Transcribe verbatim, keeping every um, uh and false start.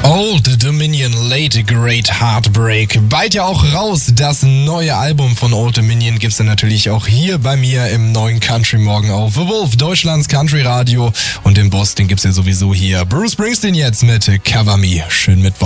Old Dominion, Late Great Heartbreak. Bald ja auch raus. Das neue Album von Old Dominion gibt's dann natürlich auch hier bei mir im neuen Country Morgen auf The Wolf, Deutschlands Country Radio. Und den Boss, den gibt's ja sowieso hier. Bruce Springsteen jetzt mit Cover Me. Schönen Mittwoch.